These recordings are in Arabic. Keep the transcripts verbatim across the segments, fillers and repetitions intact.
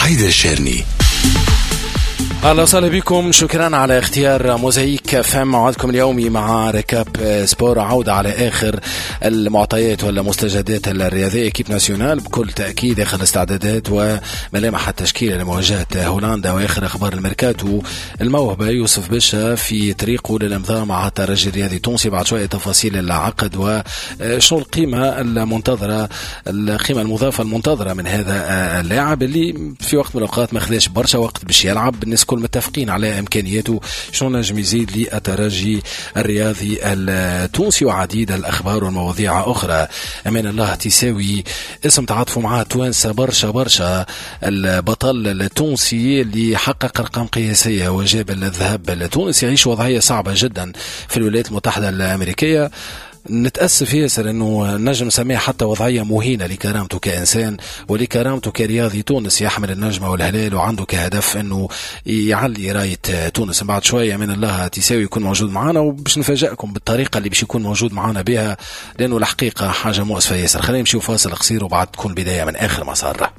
حيدر شيرني. أهلا وسهلا بكم، شكرا على اختيار موزايك فام موعدكم اليومي مع ركاب سبور، عودة على آخر المعطيات والمستجدات الرياضية. كيب ناسيونال بكل تأكيد آخر الاستعدادات وملامح التشكيلة لمواجهة هولندا وآخر أخبار الميركاتو. الموهبة يوسف بشا في طريقه للإمضاء مع الترجي الرياضي التونسي. بعد شوية تفاصيل العقد وشنو القيمة المنتظرة، القيمة المضافة المنتظرة من هذا اللاعب اللي في وقت من الأوقات ما خداش برشا وقت باش يلعب. بالنسبة كل متفقين على إمكانياته شنو نجم يزيد للترجي الرياضي التونسي، وعديد الأخبار والمواضيع أخرى. أمان الله تساوي اسم تعاطفوا معاه توانسة برشا برشا. البطل التونسي اللي حقق أرقام قياسية وجاب الذهب التونسي يعيش وضعية صعبة جدا في الولايات المتحدة الأمريكية. نتأسف ياسر أنه نجم نسميه حتى وضعية مهينة لكرامته كإنسان ولكرامته كرياضي تونس يحمل النجمة والهلال وعنده كهدف أنه يعلي راية تونس. بعد شوية من الله تساوي يكون موجود معنا وباش نفاجئكم بالطريقة اللي باش يكون موجود معنا بها، لأنه الحقيقة حاجة مؤسفة ياسر. خلينا نمشي فاصل قصير وبعد تكون بداية من آخر مسار.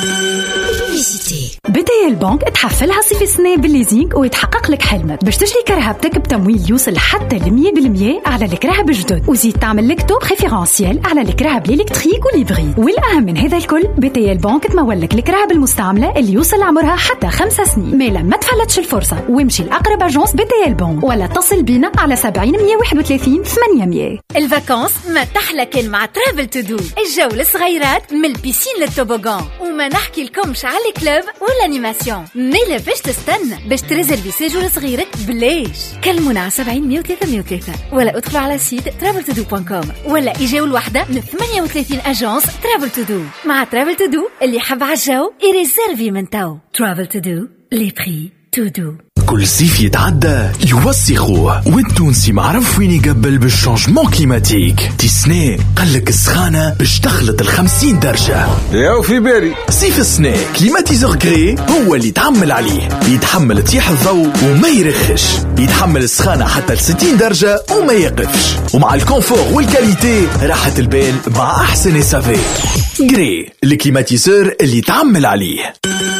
بي تي إل بانك تحفلها صيف السنة بالليزينج ويتحقق لك حلمك باش تشري كرهبتك بتمويل يوصل حتى لمية بالمية على الكرهب الجدد، وزيد تعمل لك توب ريفيرانسيال على الكرهب الإلكتريك والإبريد. والأهم من هذا الكل بي تي إل بانك تمول لك الكرهب المستعملة اللي يوصل عمرها حتى خمسة سنين. ميلا ما تفلتش الفرصة وامشي لأقرب أجنس بي تي إل بانك ولا اتصل بينا على سبعين مية واحد وثلاثين ثمانية مية. الفاكانس ما تحلى كان مع ترافل تو دو. الجو للصغيرات من البيسين للتوبوغان، وما نحكي لكمش على الكلوب والانيماسيون. ميلا باش تستنى باش تريزرفي سيجور صغيرك بلاش. كلمونا على سبعين مية وثلاثة مية وثلاثة ولا ادخلوا على سيت ترافل تو دو دوت كوم ولا اجاو الوحدة من ثمانية وثلاثين اجانس ترافل تو دو. مع ترافل تو دو اللي حب عالجو يريزرفي من تو. ترافل تو دو لي بري تو دو. كل صيف يتعدى يوسخوه والتونسي معرف وين يقبل بالشانجمون كليماتيك. تسنة قلك السخانة باش تخلط الخمسين درجة. ياو في بالي صيف السنة كليماتيزور غري هو اللي يتحمل عليه، يتحمل تيح الضوء وما يرخش، يتحمل السخانة حتى لستين درجة وما يقفش، ومع الكونفور والكاليتي راحة البال مع أحسن إسافي. غري الكليماتيزور اللي يتعمل عليه.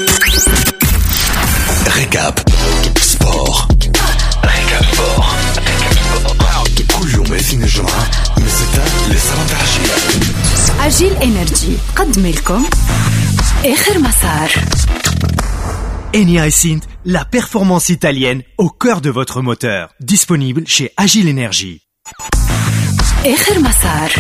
ركاب سبور، ركاب سبور كل يوم اثنين الجمعة من ستة لسبعة عشية. أجيل إنرجي قدم لكم آخر مسار. Eni iSynth, la performance italienne au cœur de votre moteur. Disponible chez Agile Energy. آخر مسار.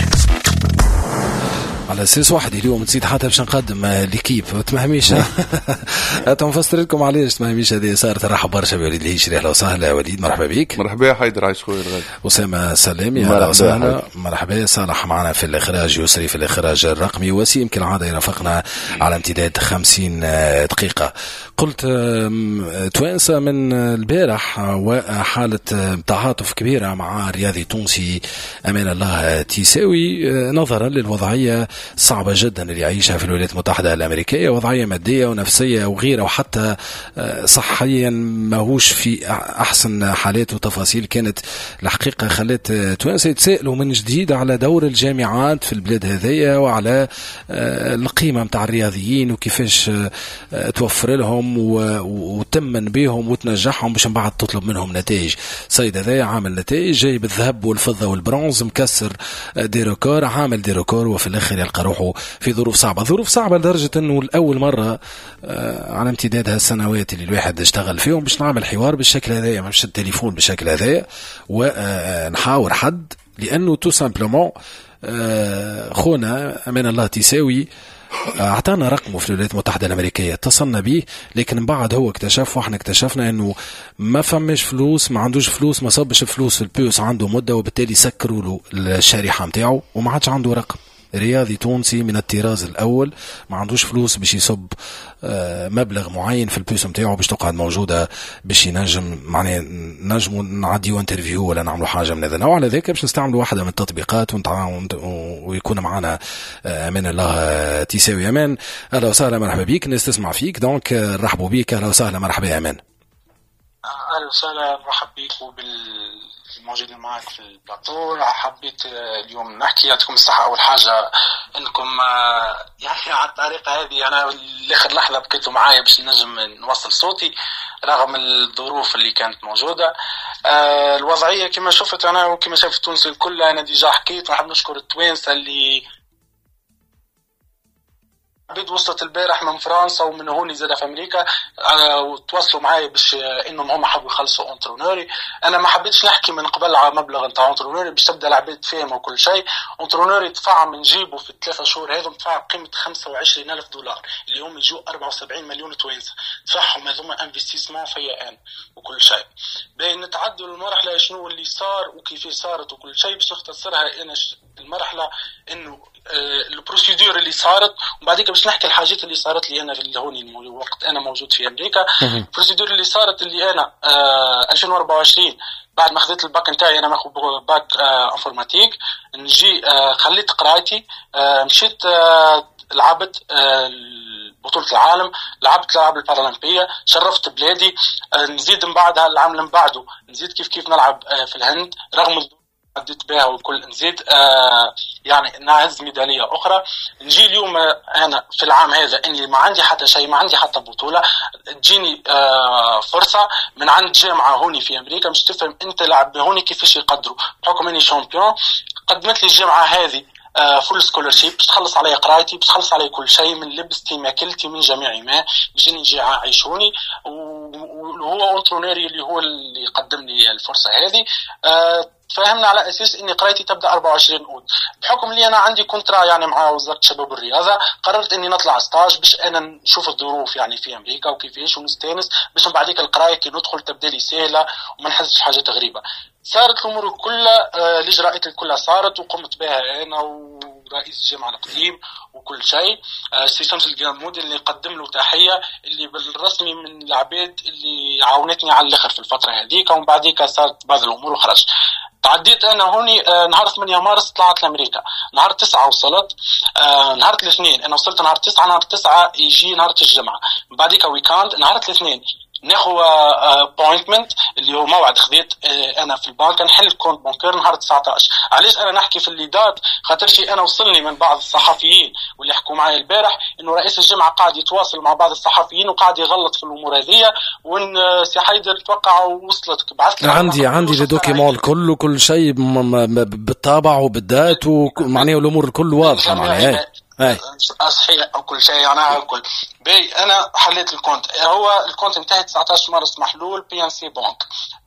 على أساس واحد اليوم نسيت حتى باش نقدم ليكيب تمهميش. تنفسر لكم علاش تمهميش هذه صارت. نرحب برشا بوليد الهيشري. أهلا وسهلا وليد، مرحبا بك. مرحبا يا حيدر، عايش خويا الغالي. أسامة سلامي أهلا وسهلا. مرحبا. صالح معنا في الإخراج، يسري في الإخراج الرقمي، وسيم كالعادة يرافقنا على امتداد خمسين دقيقة. قلت توانسة من البارح وحالة تعاطف كبيرة مع رياضي تونسي أمان الله تساوي نظرا للوضعية صعبة جدا اللي يعيشها في الولايات المتحدة الأمريكية، وضعية مادية ونفسية وغيرها، وحتى صحيا ماهوش في أحسن حالات وتفاصيل. كانت الحقيقة خلت توانسة يتسائلوا من جديد على دور الجامعات في البلاد هذية وعلى القيمة متاع الرياضيين وكيفاش توفر لهم وتمن بهم وتنجحهم باش من بعد تطلب منهم نتائج. سيد هذا عامل نتائج، جايب الذهب والفضة والبرونز، مكسر دي ريكور، عامل دي ريكور، وفي الآخر يلقى روحه في ظروف صعبة. ظروف صعبة لدرجة أنه الأول مرة على امتداد هالسنوات اللي الواحد اشتغل فيهم باش نعمل حوار بالشكل هذا، مش التليفون بالشكل هذا، ونحاور حد، لأنه تو سامبلومون خونا أمان الله تساوي اعطانا رقمه في الولايات المتحدة الأمريكية، اتصلنا به، لكن بعد هو اكتشف واحنا اكتشفنا انه ما فمش فلوس، ما عندوش فلوس، ما صبش فلوس في البيوس عنده مدة، وبالتالي سكروا له الشريحة متاعه وما عادش عنده رقم. رياضي تونسي من الطراز الأول ما عندوش فلوس باش يصب مبلغ معين في البيوس متاعه باش تقعد موجودة باش ينجم معناه نجموا نعديو انترفيو ولا نعملوا حاجة من هذا النوع. على ذلك باش نستعملوا واحدة من التطبيقات ويكون معنا أمان الله تساوي. أمان أهلا وسهلا، مرحبا بيك، الناس تسمع فيك دونك رحبوا بيك. أهلا وسهلا، مرحبا يا أمان. اهلا وسهلا، مرحب بك وبالموجودين معك في البلاطو. حبيت اليوم نحكي يعطيكم الصحة. أول حاجة إنكم يعني على الطريقة هذه أنا لآخر لحظة بقيتوا معايا باش نجم نوصل صوتي رغم الظروف اللي كانت موجودة. الوضعية كما شفت أنا وكما شافت تونس الكل، أنا ديجا حكيت ونحب نشكر التوانسة اللي عبيد وصلت البارح من فرنسا ومن هوني زادة في أمريكا وتواصلوا معايا باش إنهم هم حبوا يخلصوا أنترونوري. أنا ما حبيتش نحكي من قبل على مبلغ نتاع أنترونوري باش تبدأ العباد فاهمة وكل شيء. أنترونوري دفع من جيبه في الثلاثة شهور هذم دفع قيمة خمسة وعشرين ألف دولار اللي هم يجوا أربعة وسبعين مليون توانسة. دفعهم هذوما انفستيسمون فيا أنا وكل شيء. بين نتعدوا المرحلة شنو اللي صار وكيف صارت وكل شيء باش نختصرها. أنا المرحلة إنه البروسيدور اللي صارت وبعدين باش نحكي الحاجات اللي صارت لي انا في هوني وقت انا موجود في امريكا. البروسيدور اللي صارت اللي انا آه ألفين وأربعة وعشرين بعد ما خذيت الباك نتاعي، انا ماخذ باك آه انفورماتيك، نجي آه خليت قرايتي، آه مشيت آه لعبت آه بطولة العالم، لعبت الألعاب البارالمبية، شرفت بلادي. آه نزيد من بعدها العام اللي بعده نزيد كيف كيف نلعب آه في الهند رغم عديت بها والكل نزيد آه يعني نعز ميدالية أخرى. نجي اليوم آه أنا في العام هذا إني ما عندي حتى شيء، ما عندي حتى بطولة، تجيني آه فرصة من عند جامعة هوني في أمريكا مش تفهم أنت لعب هوني كيفاش يقدروا بحكم إني شامبيون. قدمت لي الجامعة هذه آه فول سكولرشيب باش تخلص علي قرايتي، باش تخلص علي كل شيء من لبستي ماكلتي من جميع ما باش نجي يعيشوني. وهو أنترونيري اللي هو اللي قدم لي الفرصة هذه. آه فهمنا على اساس اني قرايتي تبدا أربعة وعشرين أوت. بحكم اللي انا عندي كونترا يعني مع وزاره الشباب والرياضه، قررت اني نطلع ستاج باش انا نشوف الظروف يعني في امريكا وكيفاش ونستانس باش من بعديك القرايه كي ندخل تبدا لي سهله وما نحسش حاجات غريبه. صارت الامور كلها آه الاجراءات كلها صارت وقمت بها انا ورئيس الجامعه القديم وكل شيء. آه سي شمس الجامودي اللي قدم له تحيه، اللي بالرسمي من العباد اللي عاونتني على الاخر في الفتره هذيك. ومن بعديك صارت بعض الامور وخرجت. تعديت انا هوني آه نهار ثمانية مارس طلعت لامريكا، نهار تسعة وصلت. آه نهار الاثنين انا وصلت نهار تسعة، نهار تسعة يجي نهار الجمعه، بعديك ويكاند نهار الاثنين ناخذ ابوينتمنت اللي هو موعد خذيت آه انا في البنك نحل كونت بانكير نهار تسعة عشر. علاش انا نحكي في اللي دات؟ خاطر شيء انا وصلني من بعض الصحفيين واللي حكوا معي البارح انه رئيس الجامعه قاعد يتواصل مع بعض الصحفيين وقاعد يغلط في الامور هذه، وان سي حيدر توقع وصلت بعثت لي عندي عندي لي دوكيمون الكل وكل شيء بالطابع وبالذات ومعناه الامور الكل واضحه معناها هاي صحيح او كل شيء انا الكل بي. انا حليت الكونت، هو الكونت انتهى تسعة عشر مارس محلول بي ان سي بانك.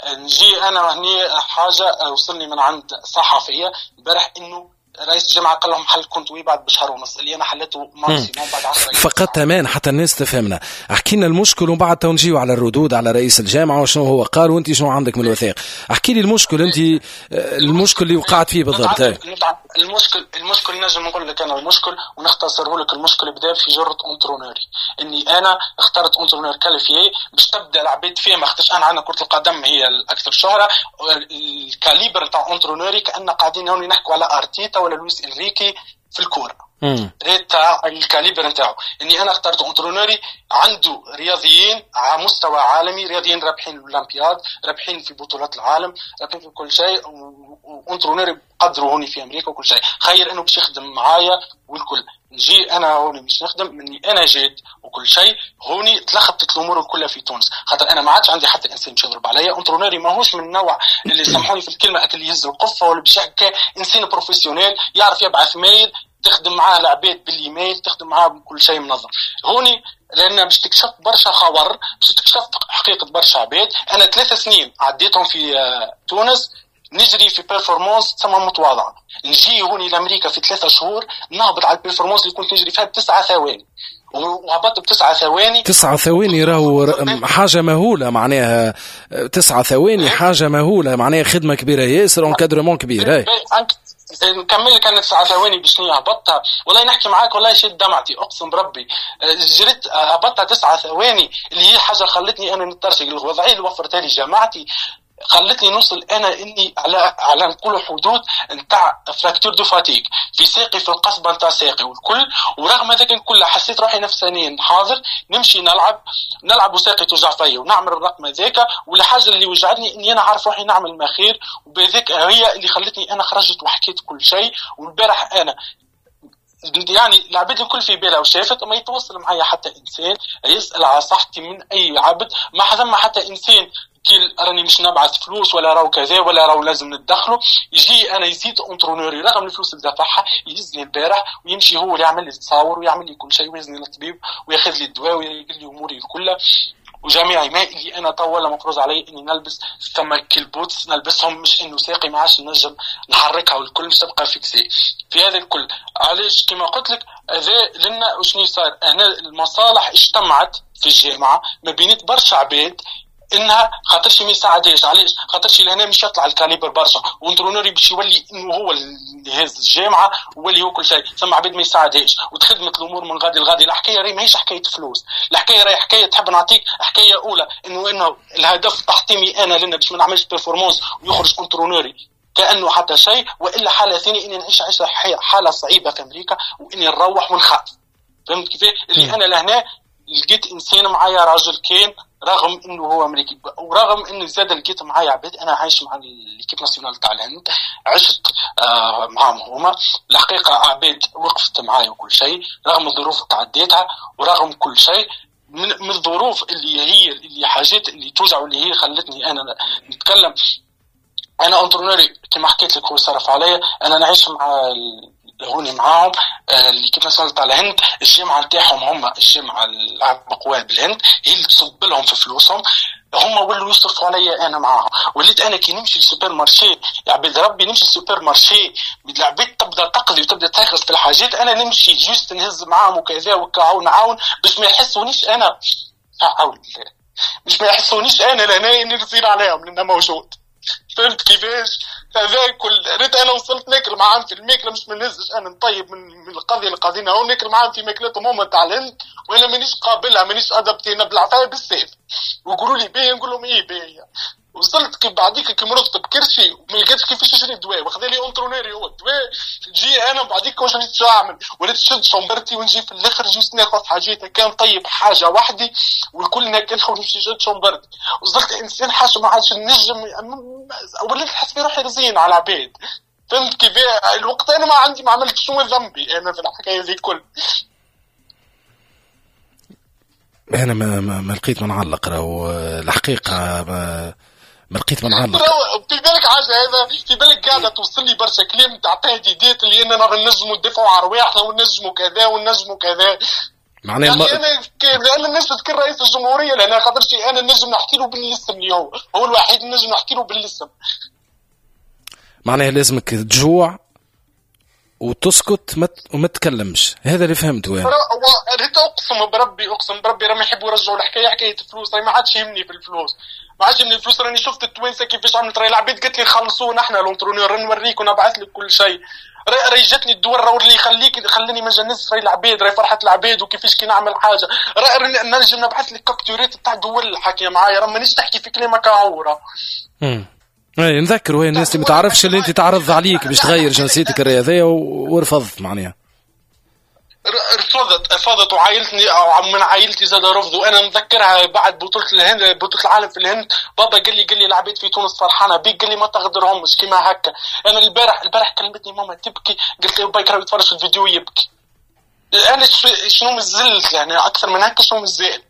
نجي انا هني حاجه وصلني من عند صحفيه امبارح انه رئيس الجامعه قال لهم حل كنت بعد بشهر ونص اللي انا حلته ماكسيموم بعد عشرة فقط تمام حتى الناس تفهمنا. احكي لنا المشكل ومن بعد تنجيو على الردود على رئيس الجامعه وشنو هو قال وانت شنو عندك من الوثائق. احكي لي المشكل انت، المشكل اللي وقعت فيه بالضبط. المشكل المشكل نجم نقول لك انا المشكل ونختصره لك. المشكل بدا في جرة انترونوري، اني انا اخترت انترونور كاليفيي باش تبدا العباد فيها. ما اخترتش انا عندنا كرة القدم هي الاكثر شهرة، الكاليبر تاع انترونوري كأن قاعدين هون نحكوا على ارتيتا ولا لويس انريكي في الكورة. ريت تاع الكاليبر نتاعو اني انا اخترت انترونوري عنده رياضيين على مستوى عالمي، رياضيين رابحين الاولمبياد، رابحين في بطولات العالم، رابحين في كل شيء، وانترونوري قدروا هوني في امريكا وكل شيء. خير انه باش يخدم معايا والكل. نجي انا هوني مش نخدم مني انا جيت وكل شيء هوني تلخبطت الامور كلها في تونس، خاطر انا ما عادش عندي حتى انسان باش يضرب عليا. انترونوري ماهوش من النوع اللي سامحوني في الكلمه اكل يهز القفه ولا باش يحكي، انسان بروفيسيونيل يعرف يبعث ميل تخدم معاه العباد بالايميل، تخدم معاه بكل شيء منظم. هوني لان باش تكشف برشا خبر، باش تكشف حقيقه برشا عباد. انا ثلاث سنين عديتهم في تونس نجري في بيرفورمانس تسمى متواضعه. نجي هوني لامريكا في ثلاثة شهور نهبط على البيرفورمانس اللي كنت نجري فيها بتسعة ثواني، وهبطت بتسعة ثواني. تسعة ثواني راهو حاجه مهوله، معناها تسعة ثواني حاجه مهوله، معناها خدمه كبيره ياسر وانكادرمون كبير. هاي نكمل لك انا تسعة ثواني بشنية هبطتها، والله نحكي معاك والله شد دمعتي اقسم بربي. جريت هبطتها تسعة ثواني اللي هي حاجه خلتني انا نترشق. الوضعيه اللي وفرتها لي جماعتي خلتني نوصل انا اني على على نقول حدود نتاع فراكتور دو فاتيك في ساقي، في القصبه نتاع ساقي والكل. ورغم هذاك كله حسيت روحي نفسانيا حاضر نمشي نلعب نلعب وساقي توجع فيا ونعمل الرقم هذاك. والحاجه اللي وجعتني اني انا عارف روحي نعمل ما خير، وبذاك هي اللي خلتني انا خرجت وحكيت كل شيء. والبارح انا يعني العباد الكل في بالها وشافت، ما يتوصل معايا حتى انسان يسال على صحتي من اي عبد، ما حزم حتى انسان كي راني مش نبعث فلوس ولا راو كذا ولا راو لازم ندخله. يجي انا يزيد انترونوري رغم الفلوس اللي دفعها يهزني البارح ويمشي هو اللي يعمل لي التصاور ويعمل لي كل شيء ويهزني للطبيب وياخذ لي الدواء ويقول لي اموري كلها. وجميع ما اللي انا طول مفروض علي اني نلبس ثم كل بوتس نلبسهم، مش انه ساقي ما عادش نجم نحركها والكل مش تبقى فيكسي في هذا الكل. علاش كما قلت لك هذا لنا وشني صار هنا المصالح اجتمعت في الجامعه ما بينت برشا عباد انها خاطرش ما يساعدهاش. علاش؟ خاطرش لهنا مش يطلع الكاليبر برشا وانترونوري باش يولي انه هو اللي هز الجامعه وولي هو كل شيء، ثم عباد ما يساعدهاش وتخدمت الامور من غادي لغادي. الحكايه راهي ماهيش حكايه فلوس، الحكايه راهي حكايه تحب نعطيك حكايه اولى انه انه الهدف تحطيمي انا لنا باش ما نعملش بيرفورمانس ويخرج انترونوري كانه حتى شيء، والا حاله ثانيه اني نعيش عيشه حاله صعيبه في امريكا واني نروح ونخاف. فهمت كيف؟ اللي انا لهنا لقيت انسان معايا راجل كان رغم انه هو امريكي ورغم انه زاد لقيت معايا عباد انا عايش مع الكيب ناسيونال تاع الهند، عشت آه معهم هما الحقيقه عباد وقفت معايا وكل شيء رغم الظروف تعديتها ورغم كل شيء من, من الظروف اللي هي اللي حاجات اللي توجع واللي هي خلتني انا نتكلم. انا انترونوري كما حكيت لك هو صرف عليا انا نعيش مع هوني معاهم اللي كيف نسألت على الهند. الجامعة نتاعهم هم الجامعة الأقوى بالهند هي اللي تصب لهم في فلوسهم، هم ولوا يصرفوا عليا أنا معاهم. وليت أنا كي نمشي للسوبر مارشي يا عبد ربي نمشي للسوبر مارشي العباد تبدا تقضي وتبدا تخلص في الحاجات، أنا نمشي جوست نهز معاهم وكذا وكعون عون باش ما يحسونيش أنا أعوذ بالله باش ما يحسونيش أنا لأنا نرسل عليهم لأنه موجود. فهمت كيفاش؟ هذا كل ريت انا وصلت ناكل معاهم في الماكله مش منهزش انا نطيب من, من القضيه اللي قاعدينها هون ناكل معاهم في ماكلتهم هما تاع الهند وانا مانيش قابلها مانيش ادبتينا بالعفايه بالسيف ويقولوا لي باهي نقول لهم ايه باهي. وصلت كي بعديك كي مرضت بكرشي وما لقيتش كيفاش نشري الدواء واخذ لي اونترونيري هو الدواء نجي انا بعديك واش نريد نعمل وليت نشد شومبرتي ونجي في الاخر جوست ناخذ حاجات كان طيب حاجه وحدي والكل ناكلها ونمشي نشد شومبرتي. وصلت انسان حاجه ما عادش نجم وليت نحس بروحي رزين على العباد. فهمت كيف الوقت انا ما عندي ما عملت شنو ذنبي انا في الحكايه ذي كل. انا ما ما, ما لقيت من علق راهو الحقيقه ما ما لقيت من عندك في بالك حاجه هذا في بالك قاعده توصل لي برشا كلام تاع تهديدات اللي اننا نجموا ندافعوا على رواحنا ونجموا كذا ونجموا كذا معناها يعني ما... انا لان الناس تذكر رئيس الجمهوريه لان خاطر شيء انا نجم نحكي له بالاسم اللي هو هو الوحيد نجم نحكي له بالاسم. معناها لازمك تجوع وتسكت ما وما تتكلمش هذا اللي فهمته انا. ريت اقسم بربي اقسم بربي راهم يحبوا يرجعوا الحكايه حكايه الفلوس راهي ما عادش يهمني في الفلوس ما عادش يهمني الفلوس. راني شفت التوانسه كيفاش عملت راهي العباد قالت لي خلصونا احنا لونترونور نوريك ونبعث لك كل شيء. راهي جاتني الدور راهو اللي يخليك خليني ما نجنس راهي العباد راهي فرحه العباد وكيفاش كي نعمل حاجه راهي نجم نبعث لك كابتورات تاع دول الحكي معايا راه مانيش نحكي في كلامك عوره. امم اي نذكر وين الناس اللي ما تعرفش اللي انت تعرض عليك باش تغير جنسيتك الرياضيه ورفضت معناها رفضت رفضت وعائلتني او من عائلتي زاد رفضوا. انا نذكرها بعد بطوله الهند بطوله العالم في الهند بابا قال لي قال لي العباد في تونس فرحانه بيك قال لي ما تغدرهمش كيما هكا. انا البارح البارح كلمتني ماما تبكي قلت له بايك راه يتفرج في الفيديو يبكي. انا شنو مزلت يعني اكثر من هكا شنو مزال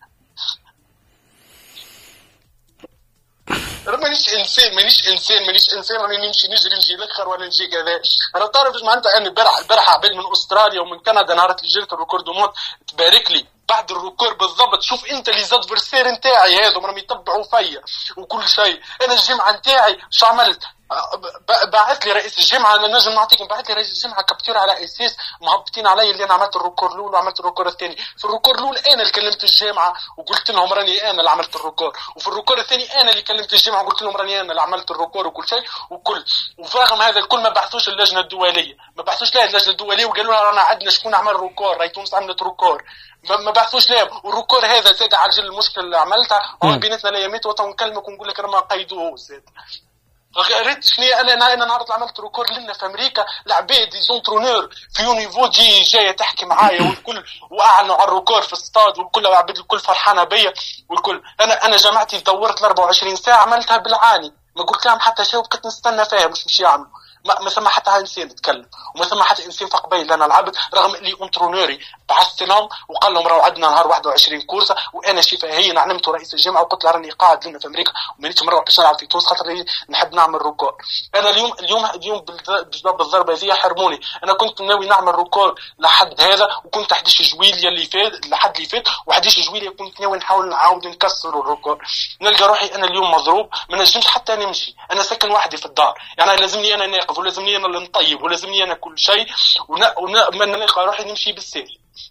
مانيش انسان مانيش انسان مانيش انسان راني نمشي نجري نجي الاخر ولا نجي كذا. انا تعرف معناتها انا البارح البارح عباد من استراليا ومن كندا نهار اللي جرت الريكورد موت تبارك لي بعد الريكورد بالضبط. شوف انت لي زادفيرسير نتاعي هذو راهم يتبعوا فيا وكل شيء. انا الجمعه نتاعي شو عملت بعث لي رئيس الجامعه، انا نجم نعطيكم، بعث لي رئيس الجامعه كابتور على اساس مهبطين علي اللي انا عملت الركور الاول وعملت الركور الثاني. في الركور الاول انا اللي كلمت الجامعه وقلت لهم راني انا اللي عملت الركور، وفي الركور الثاني انا اللي كلمت الجامعه وقلت لهم راني انا اللي عملت الركور وكل شيء وكل. وفاهم هذا الكل ما بعثوش اللجنه الدوليه، ما بعثوش لها اللجنه الدوليه وقالوا لها رانا عندنا شكون عمل ركور، راهي تونس عملت ركور، ما بعثوش لها. والركور هذا زاد على جل المشكله اللي عملتها وما بيناتنا ليامات وطن نكلمك ونقول لك راه ما قيدوه زاد. غيرت شنو انا انا انا نهار عملت ريكورد لنا في امريكا العباد دي زونترونور في يونيفو جي جايه تحكي معايا والكل واعلنوا على الريكورد في الاستاد والكل العباد الكل فرحانه بيا والكل. انا انا جماعتي دورت أربعة وعشرين ساعه عملتها بالعاني، ما قلت لهم حتى شيء وكنت نستنى فيها مش مش يعملوا. ما ما ثم حتى انسان يتكلم وما ثم حتى انسان في قبيل انا لعبت، رغم اللي اونترونوري بعثت لهم وقال لهم راهو عندنا نهار واحد وعشرين كورسه وانا شفاهيا علمت رئيس الجامعه وقلت له راني قاعد لنا في امريكا ومانيش مروح باش نلعب في تونس خاطر نحب نعمل ريكورد. انا اليوم اليوم اليوم بسبب الضربه هذه حرموني. انا كنت ناوي نعمل ريكورد لحد هذا وكنت أحد عشر جويليا اللي فات لحد اللي فات وأحد عشر جويليا كنت ناوي نحاول نعاود نكسر الريكورد. نلقى روحي انا اليوم مضروب ما نجمش حتى نمشي، انا ساكن وحدي في الدار يعني لازمني انا ناقف ولازمني انا اللي نطيب ولازمني انا كل شيء ونا ونا ما نلقى روحي نمشي بالسير.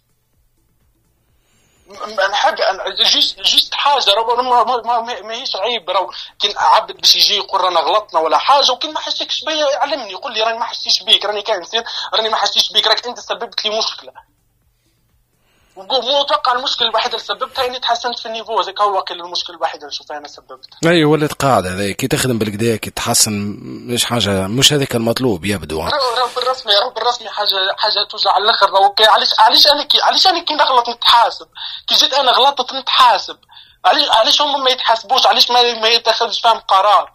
نحب جست جست حاجه راه ما ما ماهيش عيب، راه كان عبد باش يجي يقول رانا غلطنا ولا حاجه وكان ما حسيتش بيا يعلمني يقول لي راني ما حسيتش بيك، راني كانسان راني ما حسيتش بيك، راك انت سببت لي مشكله. مو اتوقع المشكله الوحيده اللي سببتها اني تحسنت في النيفو، هذاك هو كل المشكله الوحيده اللي شوفها انا سببتها. اي ولات قاعده هذا كي تخدم بالكدا كي تحسن مش حاجه مش هذاك المطلوب يبدو. راه بالرسمي راه بالرسمي حاجه حاجه توجع على الاخر. راه علاش علاش انا كي علاش انا كي نغلط نتحاسب، كي جيت انا غلطت نتحاسب، علاش علاش هم ما يتحاسبوش، علاش ما ما يتخذش فهم قرار.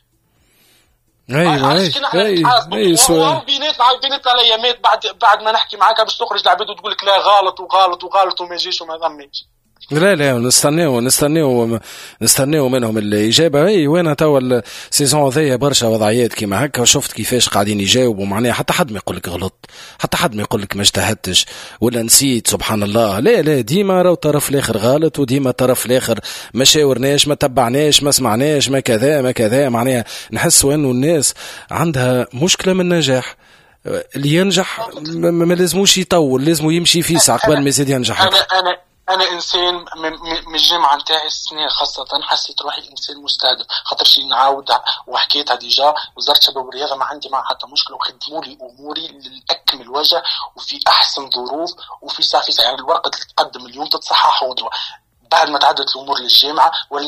ايوه اي اي سؤال بيناتنا بيناتنا الايامات بعد بعد ما نحكي معاك باش تخرج العباد وتقول لك لا غلط وغلط وغلط وما يجيش وما ضمنيش. لا لا نستناو نستناو نستناو منهم الاجابه. اي وين توا السيزون ذي برشا وضعيات كيما هكا وشفت كيفاش قاعدين يجاوبوا معناها حتى حد ما يقول لك غلط، حتى حد ما يقول لك ما اجتهدتش ولا نسيت سبحان الله. لا لا ديما راهو الطرف الاخر غلط وديما الطرف الاخر ما شاورناش ما تبعناش ما سمعناش ما كذا ما كذا. معناها نحسوا انه الناس عندها مشكله من النجاح، اللي ينجح ما لازموش يطول، لازمه يمشي في ساعه قبل ما يزيد ينجح. انا انا انا انسان من الجامعه نتاعي السنه خاصه حسيت روحي انسان مستهدف خاطر شي نعاود وحكيتها ديجا. وزاره الشباب والرياضه ما عندي معها حتى مشكله وخدموا لي اموري للاكمل وجه وفي احسن ظروف وفي ساعه في ساعه. يعني الورقه اللي تقدم اليوم تتصحح غدوه بعد ما تعدت الامور للجامعه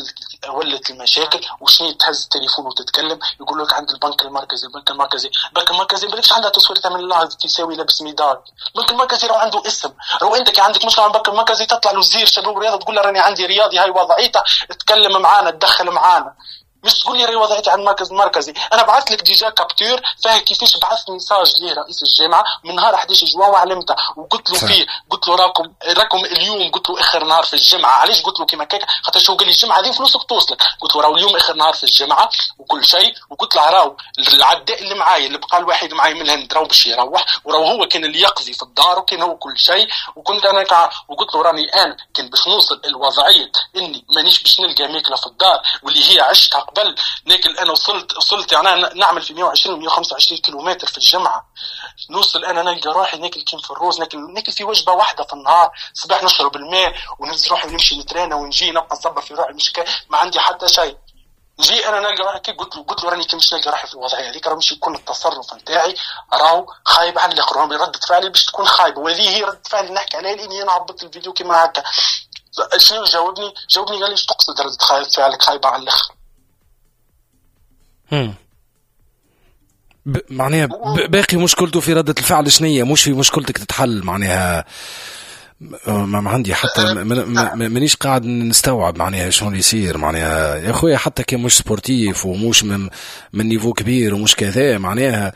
ولت المشاكل وشني تهز التليفون وتتكلم يقول لك عند البنك المركزي. البنك المركزي البنك المركزي مالكش عندها تصوير ثمن الله تساوي لابس ميدال. البنك المركزي راه عنده اسم، راه انت كي عندك مشكله مع البنك المركزي تطلع له وزير الشباب والرياضه تقول له راني عندي رياضي هاي وضعيته اتكلم معانا تدخل معانا، مش تقول لي راه وضعيتي على المركز المركزي. انا بعثت لك ديجا كابتور فيه كيفاش بعثت ميساج ليه رئيس الجامعه من نهار أحد عشر جوان وعلمته وقلت له فيه قلت له راكم راكم اليوم قلت له اخر نهار في الجامعه. علاش قلت له كيما هكاك خاطر شو قال لي الجامعه هذه فلوسك توصلك. قلت له راهو اليوم اخر نهار في الجامعه وكل شيء وقلت له راهو العداء اللي معايا اللي بقى الواحد معايا من الهند راهو باش يروح وراهو هو كان اللي يقضي في الدار وكان هو كل شيء. وكنت انا كع... وقلت له راني انا كان باش نوصل الوضعيه اني مانيش باش نلقى ماكله في الدار واللي هي عشتها قبل لكن انا وصلت وصلت يعني نعمل في مية وعشرين مية وخمسة وعشرين كيلومتر في الجامعه. نوصل انا نلقى روحي ناكل كيم في الروز ناكل ناكل في وجبه واحده في النهار صباح نشرب الماء وننزل روحي ونمشي نترانا ونجي نبقى نصبر في روحي مش ما عندي حتى شيء. نجي انا نلقى روحي كي قلت له قلت له راني كي مش نلقى روحي في الوضعيه هذيك راه مش يكون التصرف نتاعي راهو خايب على الاخر ردة فعلي باش تكون خايبه وهذه هي ردة فعلي نحكي عليها لاني انا عبطت الفيديو كيما هكا. شنو جاوبني جاوبني قال لي ايش تقصد ردة فعلك خايبه على الاخر. امم ب... معناها ب... باقي مشكلته في ردة الفعل شنية مش في مشكلتك تتحل. معناها ما عندي حتى مانيش قاعد نستوعب معناها شنو اللي يصير. معناها يا خويا حتى كان مش سبورتيف ومش من, من نيفو كبير ومش كذا معناها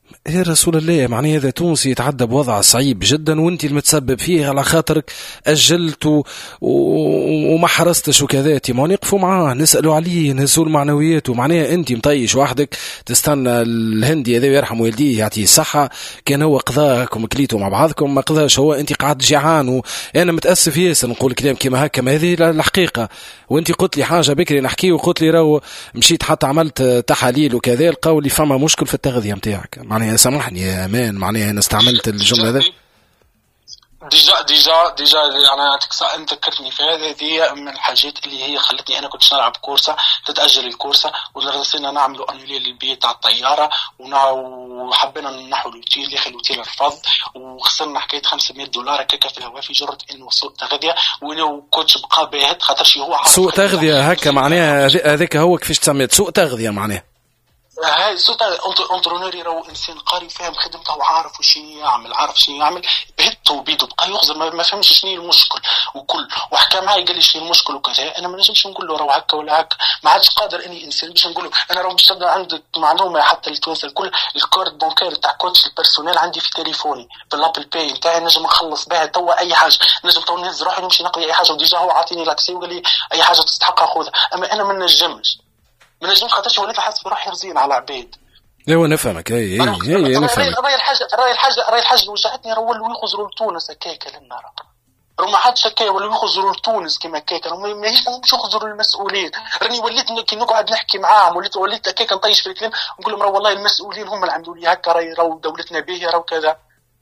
يا رسول الله معناه هذا تونسي يتعدى بوضع صعيب جدا وانت المتسبب فيه على خاطرك أجلت و... وما حرستش وكذا. ما نقفوا معاه نسألوا عليه نهزوا معنوياته. معناها انت مطيش وحدك تستنى الهندي هذا يرحم والديه يعطيه الصحة. كان هو قضاكم كليتوا مع بعضكم ما قضاش هو انت قاعد جيعان. وانا متأسف ياسر نقول كلام كما هكا ما هذه الحقيقة. وانت قلت لي حاجة بكري نحكي وقلت لي راهو مشيت حتى عملت تحاليل وكذا لقاو لي فما مشكل في التغذية متاعك. معناها سامحني يا امان معناها انا استعملت الجمله هذه ديجا ديجا ديجا انا انت ذكرتني في هذه هذه من الحاجات اللي هي خلتني انا كنت نلعب كورسه تتاجل الكورسه ودرسنا نعملوا انولي للبيت على الطياره وحبينا نحو الوتيل يا اخي الوتيل رفض وخسرنا حكايه خمسمية دولار هكا في الهواء في جرة انه سوء تغذيه وانا كنت بقى باهت خاطرش هو سوء تغذيه هكا معناها هذاك هو كيفاش تسميت سوء تغذيه معناها هاي صوت انترونيري راهو انسان قاري فاهم خدمته وعارف وش يعمل عارف شنو يعمل بهته بيده بقى يخزر ما فهمش شنو المشكل وكل وحكى معي قال لي شنو المشكل وكذا. انا ما نجمش نقول له راهو هكا ولا هكا ما عادش قادر اني انسان باش نقول له انا راهو باش تبدا عندك معلومه حتى التوانسه الكل الكارد بانكير تاع كوتش البيرسونيل عندي في تليفوني في الابل باي نتاعي نجم نخلص بها توا اي حاجه نجم تو نهز روحي نمشي نقضي اي حاجه وديجا هو عاطيني لاكسي وقال لي اي حاجه تستحقها خذها. اما انا ما نجمش ما نجمش خاطرش وليت نحس بروحي رزين على عبيد. ايوا نفهمك اي اي اي نفهمك. راي الحاجه راي الحاجه راي الحاجه اللي وجعتني راه ولوا يخزروا لتونس هكاك للنار راه ما عادش هكا ولوا يخزروا لتونس كيما هكاك راه ماهيش باش يخزروا المسؤولين. راني وليت كي نقعد نحكي معاهم وليت وليت هكاك نطيش في الكلام نقول لهم راه والله المسؤولين هم اللي عملوا لي هكا راهي راهو دولتنا باهيه راهو كذا.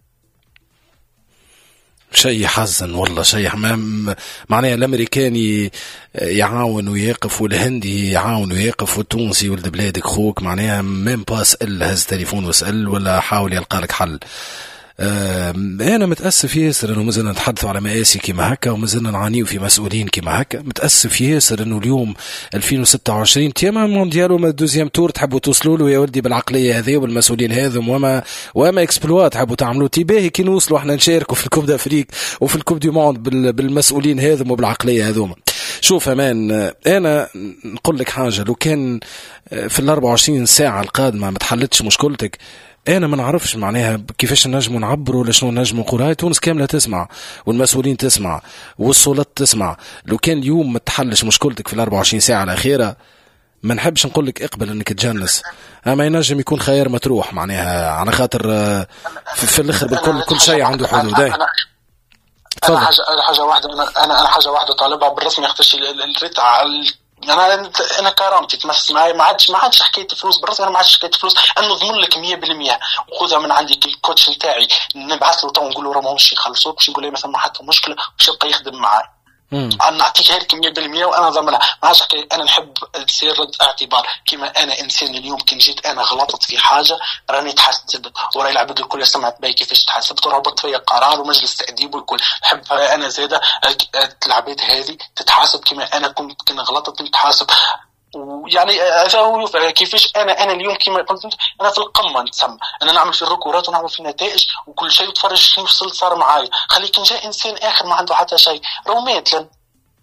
شيء يحزن والله شيء معناها الامريكاني يعاون ويقف والهندي يعاون ويقف والتونسي ولد بلادك خوك معناها ميم با اسال هز تليفون واسال ولا حاول يلقى لك حل. أنا متأسف ياسر إنه مازلنا نتحدثوا على مآسي كما هكا ومازلنا نعانيوا في مسؤولين كما هكا. متأسف ياسر إنه اليوم ألفين وستة وعشرين تيما مونديال وما دوزيام تور تحبوا توصلوا له يا ولدي بالعقلية هذه وبالمسؤولين هذم وما وما إكسبلوات تحبوا تعملوا تباهي كي نوصلوا إحنا نشاركوا في الكوب دافريك وفي الكوب دي موند بالمسؤولين هذم وبالعقلية هذوما. شوف أمان أنا نقول لك حاجة لو كان في الأربعة وعشرين ساعة القادمة ما تحلتش مشكلتك أنا ما نعرفش معناها كيفاش نجموا نعبروا ولا شنو نجموا نقول. هاي تونس كاملة تسمع والمسؤولين تسمع والسلطات تسمع. لو كان اليوم ما تحلش مشكلتك في الأربعة وعشرين ساعة الأخيرة ما نحبش نقول لك اقبل انك تجنس اما ينجم يكون خير ما تروح معناها على خاطر في, في الاخر بالكل كل شيء عنده حدود. انا انا حاجه انا حاجه واحده انا انا حاجه واحده طالبها بالرسمي يختش الريتع انا انا كرامتي تمس معي ما عادش ما عادش حكايه فلوس بالرسمي. انا ما عادش حكايه فلوس انا نضمن لك مية بالمية وخذها من عندي الكوتش نتاعي نبعث له تو نقول له راه ماهوش يخلصوك باش نقول له مثلا ما حتى مشكله باش يبقى يخدم معاي. انا نعطيك هيك مية بالمية وانا ضمنها ما عادش حكايه. انا نحب تصير رد اعتبار كيما انا انسان اليوم كي جيت انا غلطت في حاجه راني تحسبت وراي العباد الكل سمعت بي كيفاش تحسبت وربط فيا قرار ومجلس تاديب والكل. نحب انا زاده العباد هذه تتحاسب كيما انا كنت كنا غلطت نتحاسب ويعني هذا هو كيفاش انا انا اليوم كما قلت انا في القمه نتسمى انا نعمل في الركورات ونعمل في النتائج وكل شيء وتفرج شنو وصل صار معايا. خليك جاء انسان اخر ما عنده حتى شيء راه مات لن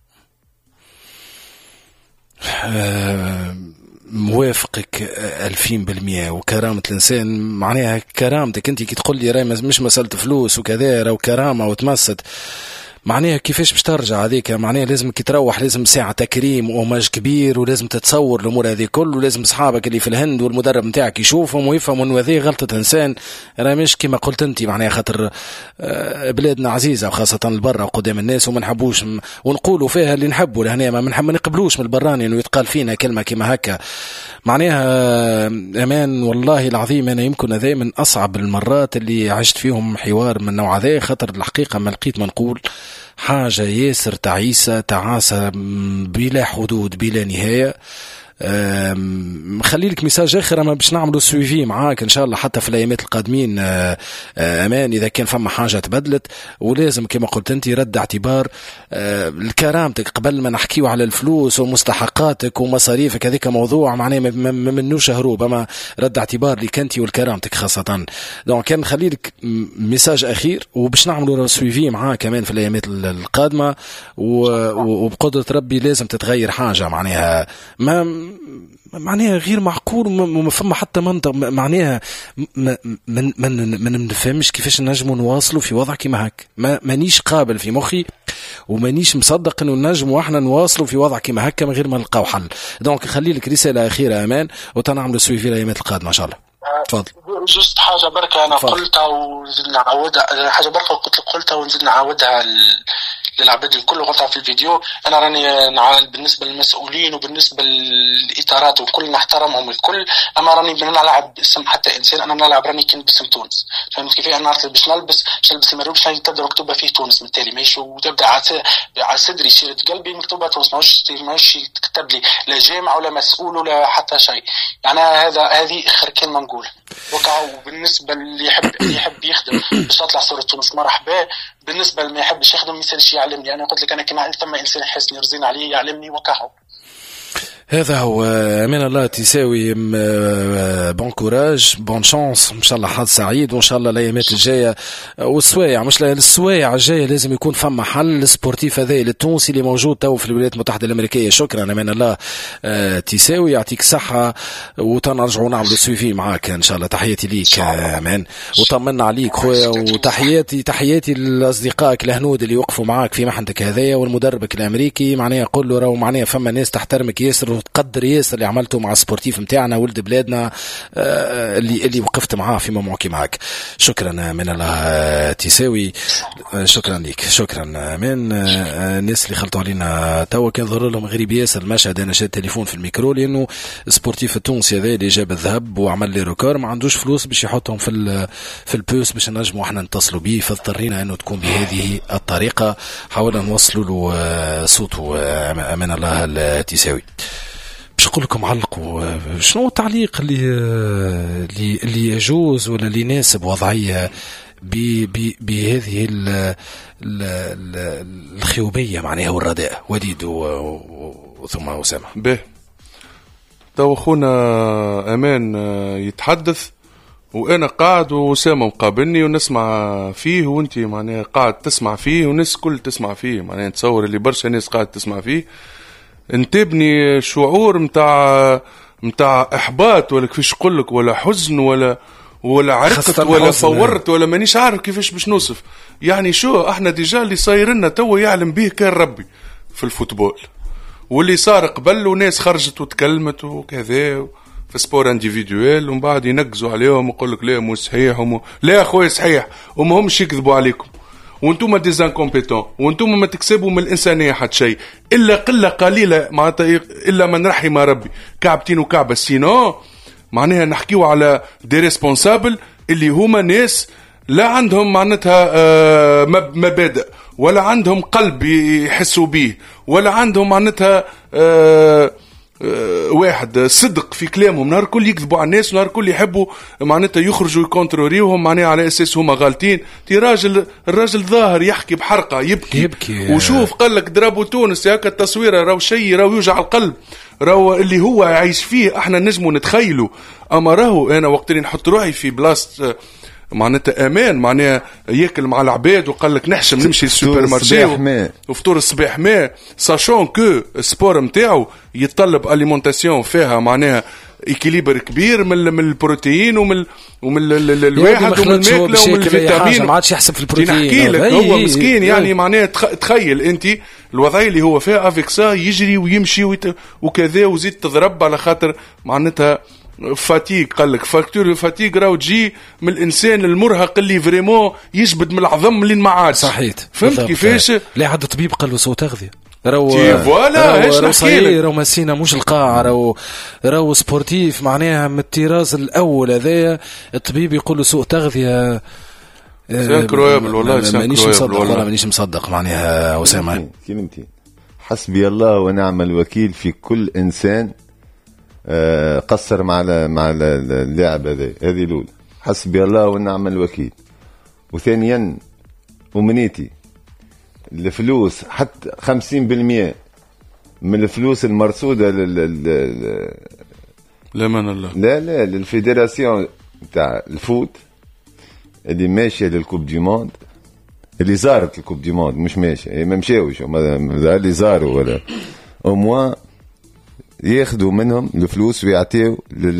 أه موافقك ألفين بالمئة. وكرامة الإنسان معناها كرامتك أنت كي تقول لي راي مش مسألة فلوس وكذا راو كرامة وتمست معناها كيفاش باش ترجع هذيك معناها لازم كي تروح لازم ساعة تكريم وماج كبير ولازم تتصور الأمور هذه كل ولازم أصحابك اللي في الهند والمدرب نتاعك يشوفهم ويفهموا إنه هذه غلطة إنسان راه مش كما قلت أنت معناها خاطر بلادنا عزيزة وخاصة البرة وقدام الناس وما نحبوش ونقولوا فيها اللي نحبوا لهنا ما نحب ما نقبلوش من البراني إنه يتقال فينا كلمة كما هكا معناها أمان. والله العظيم أنا يمكن هذا من أصعب المرات اللي عشت فيهم حوار من نوع هذا خاطر الحقيقة ما لقيت ما نقول حاجة ياسر تعيسة تعاسة بلا حدود بلا نهاية. خلي لك ميساج اخر ما باش نعملوا سويفي معاك ان شاء الله حتى في الايامات القادمين امان اذا كان فما حاجه تبدلت ولازم كما قلت انت رد اعتبار لكرامتك قبل ما نحكيو على الفلوس ومستحقاتك ومصاريفك هذيك موضوع معناه ما منوش هروب اما رد اعتبار لك انت والكرامتك خاصه. دونك كان نخلي لك ميساج اخير وباش نعملوا سويفي معاك كمان في الايامات القادمه وبقدره ربي لازم تتغير حاجه معناها ما معناها غير معقول وما فما حتى منطق. معناها من من من نفهمش كيفاش نجموا نواصلوا في وضع كيما هك. ما مانيش قابل في مخي ومانيش مصدق انه نجموا احنا نواصلوا في وضع كيما هكا من غير ما نلقاو حل. دونك خلي لك رساله اخيره امان وتنعملوا سويفي الايامات القادمه ان شاء الله. تفضل. جست حاجه بركه انا فضل. قلتها ونزيد نعاودها، حاجه بركه قلت قلتها ونزيد نعاودها للعباد الكل وقتها في الفيديو. انا راني بالنسبه للمسؤولين وبالنسبه للاطارات والكل نحترمهم الكل، اما راني بنلعب باسم حتى انسان، انا نلعب راني كنت باسم تونس. فهمت كيف؟ انا باش نلبس باش نلبس الماريو باش تبدا مكتوبه فيه تونس، بالتالي ماشي وتبدا على صدري شيره قلبي مكتوبه تونس، ماهوش ماهوش تكتب لي لا جامع ولا مسؤول ولا حتى شيء. يعني هذا هذه اخر كلمه نقول. وكاو بالنسبه اللي يحب اللي يحب يخدم باش تطلع صوره تونس مرحبا، بالنسبه اللي ما يحبش يخدم ما يسالش يعلمني. انا قلت لك انا كان ثم انسان يحسني يرزين عليه يعلمني وكاهو. هذا هو أمان الله تساوي. بون كوراج بون شانس ان شاء الله، حظ سعيد وان شاء الله الايامات الجايه والسوايع مش السوايع الجايه لازم يكون فما حل سبورتيف هذا التونسي اللي موجود تو في الولايات المتحده الامريكيه. شكرا أمان الله تساوي، يعطيك صحه وتنرجعوا نعملوا سويفي معاك ان شاء الله. تحياتي ليك امان وطمنا عليك خويا، وتحياتي تحياتي لاصدقائك الهنود اللي وقفوا معاك في محنتك هذايا والمدربك الامريكي. معناها قول له راهو معناها فما ناس تحترمك ياسر وتقدر ياسر اللي عملته مع السبورتيف متاعنا ولد بلادنا آه اللي اللي وقفت معاه في موقعي معك. شكرا من الله تساوي، شكرا لك شكرا من آه الناس اللي خلطوا علينا توا كان ظهر لهم غريب ياسر المشهد. انا شاد تليفون في الميكرو لانه السبورتيف التونسي هذا اللي جاب الذهب وعمل لي ريكور ما عندوش فلوس باش يحطهم في في البوس باش نجموا احنا نتصلوا به، فاضطرينا انه تكون بهذه الطريقه. حاولنا نوصلوا له صوته من الله التساوي. باش نقول لكم علقوا شنو التعليق اللي اللي اللي يجوز ولا اللي يناسب وضعيه بهذه الخيوبيه معناها والرداء. وليد وثم اسامه. به تو اخونا امان يتحدث وانا قاعد واسامه مقابلني ونسمع فيه وانت معناها قاعد تسمع فيه والناس كل تسمع فيه. معناها نتصور اللي برشا ناس قاعد تسمع فيه انتبني شعور متاع متاع احباط ولا كيفاش نقول لك ولا حزن ولا ولا عرقت ولا فورت ولا مانيش عارف كيفاش باش نوصف. يعني شو احنا ديجا اللي صاير لنا تو يعلم به كان ربي في الفوتبول، واللي صار قبل وناس خرجت وتكلمت وكذا في سبور انديفيدوال ومن بعد ينقزوا عليهم ويقول لك لا مو صحيح ومو لا اخويا صحيح وما همش يكذبوا عليكم وانتم ديزانكومبيتون وانتم ما تكسبوا من الانسانيه حتى شيء الا قله قليله معناتها الا من رحم ربي كعبتين وكعبه. سينو معناها نحكيو على دي ريسبونسابل اللي هما ناس لا عندهم معناتها آه مبادئ ولا عندهم قلب يحسوا به ولا عندهم معناتها آه أه واحد صدق في كلامهم. نهار كل يكذبوا على الناس ونهار كل يحبوا معناتها يخرجوا يكونتروريوهم معناها على اساس هما غالطين. تي راجل الراجل ظاهر يحكي بحرقه يبكي, يبكي وشوف قال لك ضربوا تونس هكا التصويره راهو شيء راهو يوجع القلب راهو اللي هو يعيش فيه احنا نجموا نتخيلوا. اما راهو انا وقت اللي نحط روحي في بلاصه معناتها امان معناها ياكل مع العباد وقال لك نحشم نمشي للسوبر مارشي وفطور الصباح ما ساشون كو السبور نتاعو يتطلب اليمونتاسيون فيها معناها اكيليبر كبير من من البروتين ومن ومن الواحد ومن الماكله ومن الفيتامين ما عادش يحسب في البروتين. نحكي لك هو مسكين يعني معناها تخيل انت الوضعيه اللي هو فيها افيك سا يجري ويمشي وكذا وزيد تضرب على خاطر معناتها فاتيك. قال لك فاكتور فاتيك راهو تجي من الانسان المرهق اللي فريمون يجبد من العظم لين ما عادش. صحيت فهمت كيفاش؟ لا حد طبيب قال له سو تغذيه راهو فوالا ايش نحكي لك راهو مسينا مش القاع راهو راهو سبورتيف معناها من الطراز الاول هذايا الطبيب يقول له سوء تغذيه. انكرويبل والله مانيش مصدق والله مانيش مصدق معناها اسامه. كلمتين حسبي الله ونعم الوكيل في كل انسان قصر مع مع اللاعب هذا. هذه الاولى حسبي الله ونعم الوكيل. وثانيا امنيتي الفلوس حتى خمسين بالمئة من الفلوس المرصوده لل لا من الله لا لا للفيدراسيون تاع الفوت اللي ماشيه للكوب دي موند اللي زارت الكوب دي موند مش ماشيه ما مشاوش اللي زاروا ولا او موان ياخذوا منهم الفلوس ويعطيوا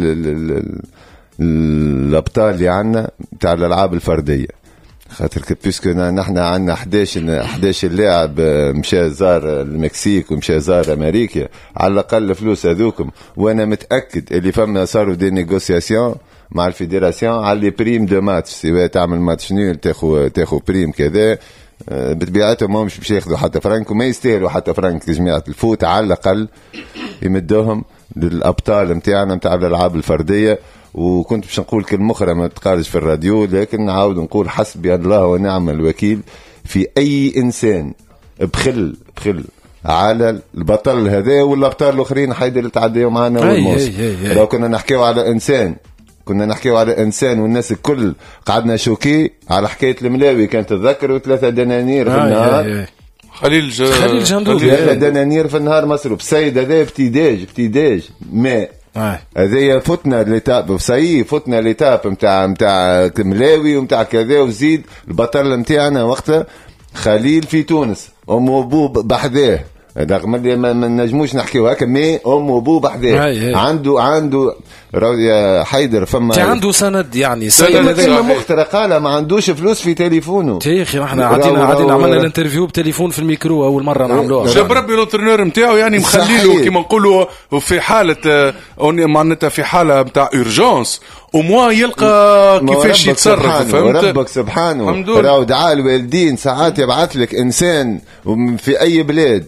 الابطال اللي عندنا تاع الالعاب الفرديه. خاطر بيسكو نحن عندنا احداش لاعب مشى زار المكسيك ومشى زار امريكا، على الاقل فلوس هذوكم. وانا متاكد اللي فما صاروا دي نيغوسياسيون مع الفيدراسيون على لي بريم دو ماتش، سواء تعمل ماتش نول تاخذ تاخذ بريم كذا. بطبيعتهم ما مش باش ياخذوا حتى فرانك، وما يستاهلوا حتى فرانك. جماعه الفوت على الاقل يمدوهم للابطال نتاعنا نتاع الالعاب الفرديه. وكنت باش نقول كلمه اخرى ما تقالش في الراديو، لكن نعاود نقول حسبي الله ونعم الوكيل في اي انسان بخل بخل على البطل هذا والابطال الاخرين حيدر اللي تعديوا معنا والموسم. لو كنا نحكيو على انسان كنا نحكيو على انسان والناس الكل قعدنا شوكي على حكايه الملاوي. كانت تتذكروا ثلاثه دنانير في النهار. خليل ج... خليل جندوبي ثلاثه دنانير في النهار مصروف. سيد هذا ابتداج ابتداج ماء هذايا فتنا ليتاب بصي فتنا ليتاب نتاع نتاع ملاوي ونتاع كذا. وزيد البطل نتاعنا وقتها خليل في تونس ام وابو بحذاه، رغم اللي ما نجموش نحكيو هكا مي ام وابو بحذاه. عنده عنده يا حيدر فما عنده سند يعني سند كلمه مخترقه ما عندوش فلوس في تليفونه. يا اخي احنا عادينا عادينا عملنا الانترفيو بتليفون في الميكرو اول مره نعملوها. جاب ربي الانترنور نتاعو يعني مخليله كيما نقولوا في حاله معناتها في حاله نتاع اورجونس وموا يلقى كيفاش يتصرف. فهمت ربك سبحانه راهو دعاء الوالدين ساعات يبعث لك انسان في اي بلاد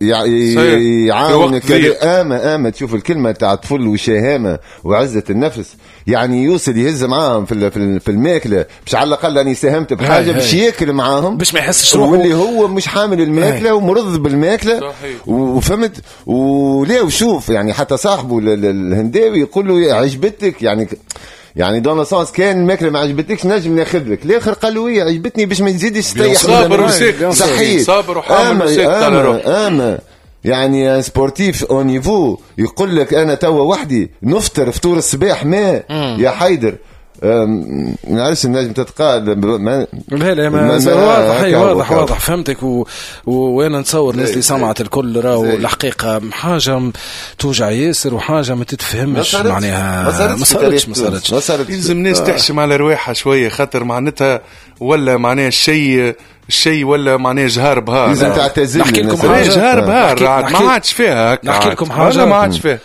يعاونك. آمة آمة تشوف الكلمة تاع طفل وشهامة وعزة النفس، يعني يوصل يهز معاهم في في الماكلة باش على الأقل أني ساهمت بحاجة باش ياكل معاهم باش ما يحسش روحه واللي هو مش حامل الماكلة ومرض بالماكلة. وفهمت وليه وشوف يعني حتى صاحبه الهنداوي يقول له عجبتك يعني يعني دون سانس كان الماكله ما عجبتكش نجم ناخذ لك الاخر قال له هي عجبتني باش ما نزيدش تستيح. صابر وسيك صحيح صابر وحامل وسيك اما اما يعني سبورتيف او نيفو يقول لك انا توا وحدي نفطر فطور الصباح ما يا حيدر نعرفش النجم تتقال ما لا لا ما واضح واضح واضح فهمتك. و... وانا نتصور الناس اللي سمعت الكل راهو الحقيقه حاجه توجع ياسر وحاجه ما تتفهمش معناها ما صارتش ما صارتش يلزم الناس تحشم على رواحها شويه خاطر معناتها ولا معناها الشيء الشيء ولا معناه جهار بهار. لازم تعتزل. نحكي لكم حاجه جهار بهار ما عادش فيها هكا. نحكي لكم حاجه ما عادش فيها.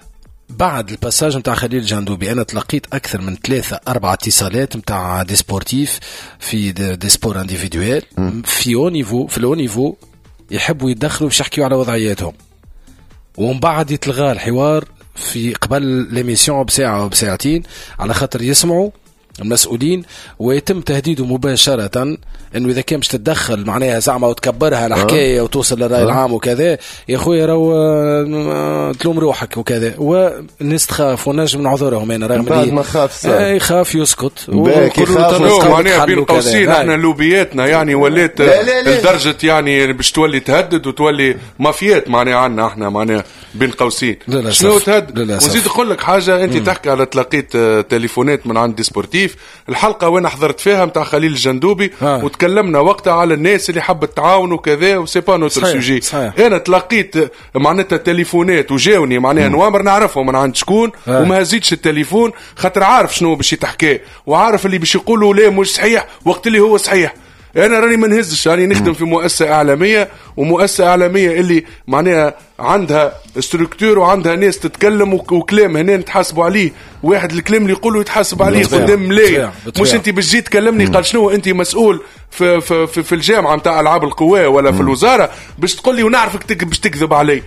بعد الباساج نتاع خليل جندوبي انا تلقيت اكثر من ثلاثة أربعة اتصالات نتاع دي سبورتيف في دي, دي سبور انديفيدويل في او نيفو في لو نيفو يحبوا يدخلوا باش يحكيوا على وضعياتهم، ومن بعد يتلغى الحوار في قبل ليميسيون بساعه وبساعتين على خاطر يسمعوا المسؤولين ويتم تهديده مباشرة انه اذا كان مش تتدخل معناها زعمه وتكبرها الحكايه وتوصل للراي العام وكذا يا خويا راهو تلوم روحك وكذا. والناس تخاف ونجم نعذرهم انا رغم اللي ما خاف يخاف يسكت ويقولوا معناها بين قوسين احنا لوبياتنا يعني ولات لدرجه يعني باش تولي تهدد وتولي مافيات معناها عندنا احنا معناها بين قوسين. شنو تهدد؟ وزيد نقول لك حاجه انت تحكي على تلقيت تليفونات من عند سبورتيف الحلقه وين حضرت فيها نتاع خليل الجندوبي وتكلمنا وقتها على الناس اللي حبت تعاون وكذا وسي با نوتر سوجي. انا تلقيت معناتها تليفونات وجاوني معناها نوامر نعرفهم من عند شكون وما هزيتش التليفون خاطر عارف شنو باش يتحكي وعارف اللي باش يقولوا لا مش صحيح وقت اللي هو صحيح. انا راني ما نهزش راني نخدم في مؤسسه اعلاميه ومؤسسه اعلاميه اللي معناها عندها ستركتور وعندها ناس تتكلم وكلام هنا نتحاسبوا عليه. واحد الكلام اللي يقولوا يتحاسب عليه قدام ملاي مش انت باش تجي تكلمني قال شنو انت مسؤول في في في, في الجامعه نتاع العاب القوى ولا في الوزاره باش تقول لي ونعرفك باش تكذب علي.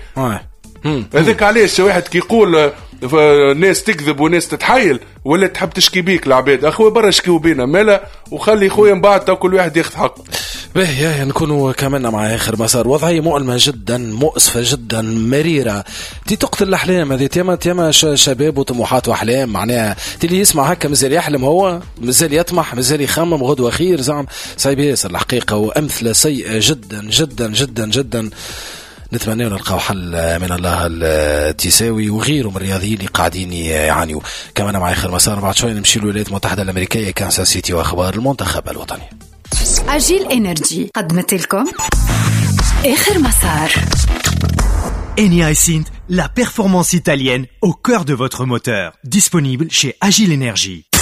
هذاك علاش واحد كيقول ناس تكذب وناس تتحايل ولا تحب تشكي بيك العباد اخويا برا شكيو بينا مالا وخلي خويا من بعد كل واحد ياخذ حقه. باهي نكونوا كملنا مع اخر مسار. وضعيه مؤلمه جدا مؤسفه جدا مريره تي تقتل الاحلام هذه تيما تيما شباب وطموحات واحلام معناها تلي يسمع هكا مازال يحلم هو مازال يطمح مازال يخمم غدوه خير زعم صعيب ياسر الحقيقه وامثله سيئه جدا جدا جدا جدا. نتمنى نلقاو حل من الله التساوي وغيره من الرياضيين اللي قاعدين يعانيوا. كمان مع آخر مسار بعد شوي نمشي للولايات المتحدة الأمريكية كانساس سيتي وأخبار المنتخب الوطني. أجيل إنرجي قدمت لكم آخر مسار. Eni iSynth, la performance italienne au cœur de votre moteur. Disponible chez Agile Energy.